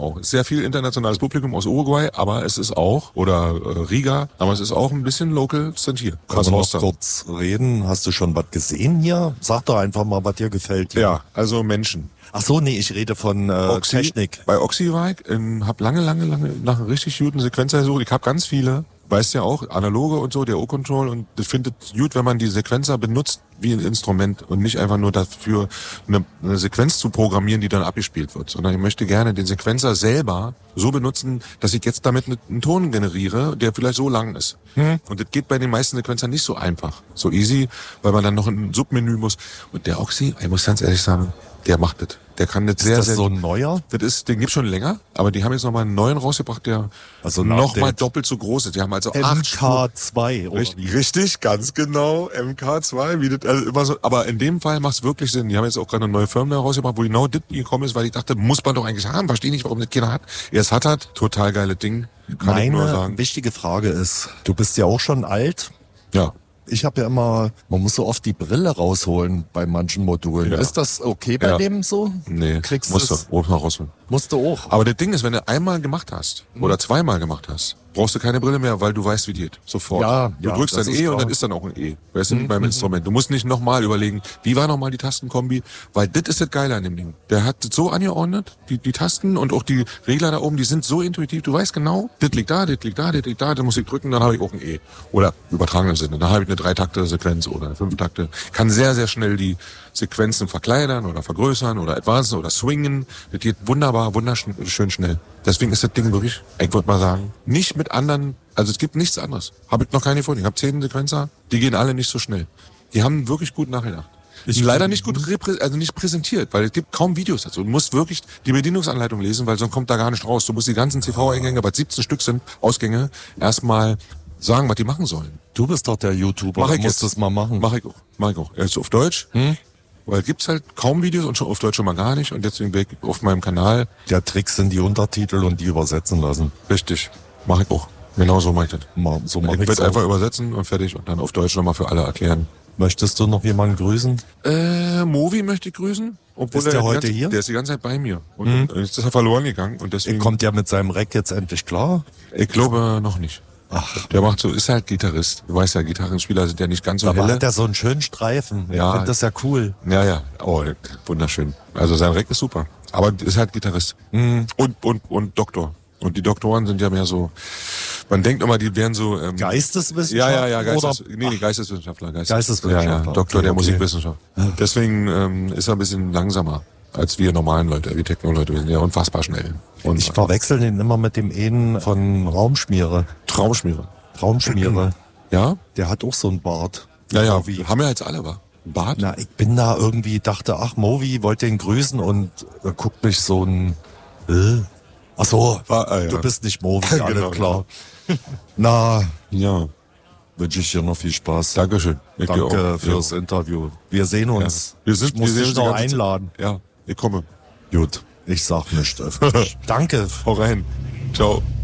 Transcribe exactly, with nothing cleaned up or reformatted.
Auch ist sehr viel internationales Publikum aus Uruguay, aber es ist auch, oder äh, Riga, aber es ist auch ein bisschen local, sind hier. Können wir noch kurz reden? Hast du schon was gesehen hier? Sag doch einfach mal, was dir gefällt. Hier. Ja, also Menschen. Ach so, nee, ich rede von äh, Oxy, Technik. Bei Oxy war ich, ähm, hab lange, lange, lange nach einem richtig guten Sequenzer gesucht. Ich hab ganz viele, weißt ja auch, analoge und so, der O-Control, und ich finde es gut, wenn man die Sequenzer benutzt wie ein Instrument und nicht einfach nur dafür eine, eine Sequenz zu programmieren, die dann abgespielt wird, sondern ich möchte gerne den Sequenzer selber so benutzen, dass ich jetzt damit einen Ton generiere, der vielleicht so lang ist. Hm. Und das geht bei den meisten Sequenzern nicht so einfach, so easy, weil man dann noch ein Submenü muss. Und der Oxy, ich muss ganz ehrlich sagen, der macht das. Der kann das sehr, sehr... Ist das sehr, so ein neuer? Das ist, den gibt's schon länger, aber die haben jetzt nochmal einen neuen rausgebracht, der also nochmal doppelt so groß ist. Die haben also M K zwei. Richtig, richtig, ganz genau, M K zwei, wie das, also immer so. Aber in dem Fall macht's wirklich Sinn. Die haben jetzt auch gerade eine neue Firmware rausgebracht, wo genau das gekommen ist, weil ich dachte, muss man doch eigentlich haben. Verstehe nicht, warum das keiner hat. Erst hat er, total geile Ding. Kann ich nur sagen. Meine wichtige Frage ist, du bist ja auch schon alt. Ja. Ich habe ja immer, man muss so oft die Brille rausholen bei manchen Modulen. Ja. Ist das okay bei Ja. dem so? Nee, Kriegst musst du es? oben mal rausholen. Musst du auch. Aber das Ding ist, wenn du einmal gemacht hast oder zweimal gemacht hast, brauchst du keine Brille mehr, weil du weißt, wie die geht. Sofort. Ja, du ja, drückst das ein ist E und klar. dann ist dann auch ein E. Weißt du, wie beim Instrument. Du musst nicht nochmal überlegen, wie war nochmal die Tastenkombi, weil das ist das Geile an dem Ding. Der hat das so angeordnet, die, die Tasten und auch die Regler da oben, die sind so intuitiv. Du weißt genau, das liegt da, das liegt da, das liegt da, dann muss ich drücken, dann habe ich auch ein E. Oder im übertragenen Sinne. Dann habe ich eine Dreitakte-Sequenz oder eine Fünftakte. Kann sehr, sehr schnell die Sequenzen verkleinern oder vergrößern oder advancen oder swingen. Das geht wunderbar, wunderschön schnell. Deswegen ist das Ding wirklich, ich würde mal sagen, nicht mit anderen, also es gibt nichts anderes. Habe ich noch keine gefunden. Ich habe zehn Sequenzer, die gehen alle nicht so schnell. Die haben wirklich gut nachgedacht. Die sind leider nicht gut reprä- also nicht präsentiert, weil es gibt kaum Videos dazu. Du musst wirklich die Bedienungsanleitung lesen, weil sonst kommt da gar nicht raus. Du musst die ganzen C V-Eingänge, weil siebzehn Stück sind, Ausgänge, erstmal sagen, was die machen sollen. Du bist doch der YouTuber, Mach du ich musst jetzt. das mal machen. Mach ich auch. Mach ich auch. Jetzt auf Deutsch. Hm? Weil gibt's halt kaum Videos und schon auf Deutsch schon mal gar nicht. Und deswegen bin ich auf meinem Kanal. Der Trick sind die Untertitel und die übersetzen lassen. Richtig. Mach ich auch. Genau so mach ich das. Mal, so mach Ich ich's werde auch. einfach übersetzen und fertig und dann auf Deutsch nochmal für alle erklären. Möchtest du noch jemanden grüßen? Äh, Movi möchte ich grüßen. Obwohl Ist der die heute ganze, hier? Der ist die ganze Zeit bei mir. Und jetzt ist er verloren gegangen. Und deswegen. Kommt der mit seinem Rack jetzt endlich klar? Ich glaube noch nicht. Ach. Der macht so, ist halt Gitarrist. Du weißt ja, Gitarrenspieler sind ja nicht ganz so Aber helle. hat er so einen schönen Streifen. Ich Ja. finde das ja cool. Ja, ja. Oh, wunderschön. Also sein Rack ist super. Aber ist halt Gitarrist. Und, und, und Doktor. Und die Doktoren sind ja mehr so, man denkt immer, die wären so, ähm, Geisteswissenschaftler? ja, ja, ja, Geistes, oder? nee, nee, Geisteswissenschaftler, Geistes, Geisteswissenschaftler, ja, ja, Doktor okay, der okay. Musikwissenschaft. Deswegen ähm, ist er ein bisschen langsamer als wir normalen Leute, wie Techno-Leute. Wir sind ja unfassbar schnell. Und Ich verwechsel den immer mit dem einen von Raumschmiere. Traumschmiere. Raumschmiere. Ja? Der hat auch so einen Bart. Ja, ja, Movi. haben wir jetzt alle, wa? Ein Bart? Na, ich bin da irgendwie, dachte, ach, Movi, wollte ihn grüßen und da guckt mich so ein, äh? Ach so, Ah, ah, ja. du bist nicht Movi, alles Genau, klar. Na, Ja. wünsche ich dir noch viel Spaß. Dankeschön. Ich dir Danke auch. fürs Ja. Interview. Wir sehen Ja. uns. Wir sind, ich muss wir sehen dich uns die noch ganze Zeit. einladen. Ja, ich komme. Gut, ich sag nicht öffentlich. Danke. Hau rein. Ciao.